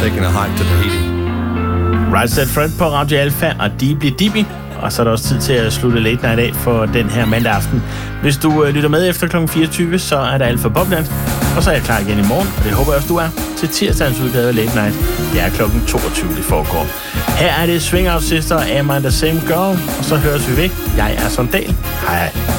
taking a hike to Tahiti. Right Said Fred på Radio Alpha og Deeply Deeply. Og så er der også tid til at slutte Late Night af for den her mandag aften. Hvis du lytter med efter kl. 24, så er der Alpha Bobland. Og så er jeg klar igen i morgen, og det håber jeg også, du er, til tirsdagens udgave af Late Night. Det er kl. 22, det foregår. Her er det Swing Out Sister, Am I the Same Girl? Og så høres vi ved. Jeg er Sondal. Hej hej.